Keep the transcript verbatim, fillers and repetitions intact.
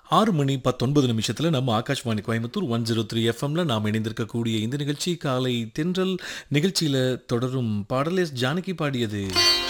ஆறு மணி பத்தொன்பது நிமிஷத்துல நம்ம ஆகாஷ்வாணி கோயம்புத்தூர் நூற்று மூன்று எஃப்எம்ல நாம் இணைந்திருக்கக்கூடிய இந்த நிகழ்ச்சி காலை தென்றல் நிகழ்ச்சியில தொடரும் பாடல் எஸ் ஜானகி பாடியது.